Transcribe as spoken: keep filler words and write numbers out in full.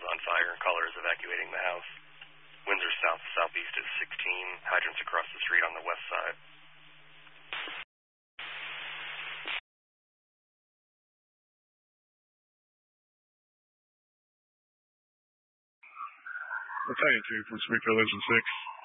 on fire. Caller is evacuating the house. Winds are south-southeast at sixteen. Hydrants across the street on the west side. Battalion two from Springfield Engine six.